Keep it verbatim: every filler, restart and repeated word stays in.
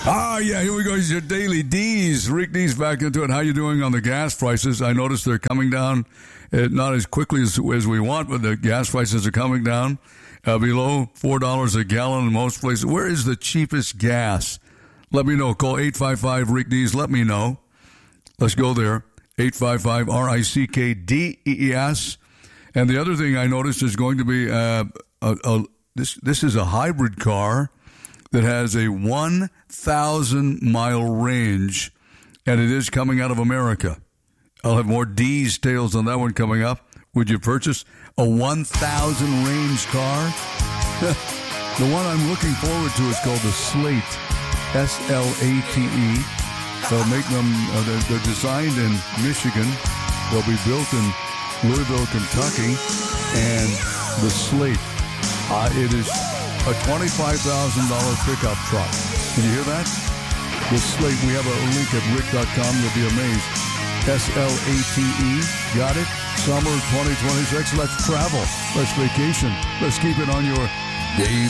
Ah, yeah, here we go. It's your Daily D's. Rick D's back into it. How you doing on the gas prices? I noticed they're coming down, uh, not as quickly as, as we want, but the gas prices are coming down uh, below four dollars a gallon in most places. Where is the cheapest gas? Let me know. Call eight five five, Rick D's. Let me know. Let's go there. eight five five, R I C K D E E S. And the other thing I noticed is going to be uh, a, a, this, this is a hybrid car that has a one thousand mile range, and it is coming out of America. I'll have more D's tales on that one coming up. Would you purchase a one thousand range car? The one I'm looking forward to is called the Slate, S L A T E. They'll make them, uh, they're, they're designed in Michigan. They'll be built in Louisville, Kentucky, and the Slate, uh, it is a twenty-five thousand dollars pickup truck. Can you hear that? The Slate, we have a link at rick dot com. You'll be amazed. S L A T E. Got it? Summer twenty twenty-six. Let's travel. Let's vacation. Let's keep it on your days.